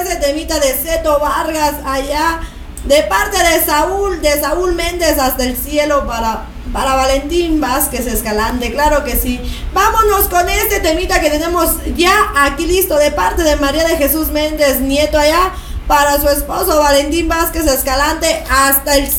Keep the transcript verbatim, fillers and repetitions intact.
ese temita de Zeto Vargas allá, de parte de Saúl, de Saúl Méndez hasta el cielo para, para Valentín Vázquez Escalante, claro que sí. Vámonos con este temita que tenemos ya aquí listo de parte de María de Jesús Méndez Nieto allá, para su esposo Valentín Vázquez Escalante hasta el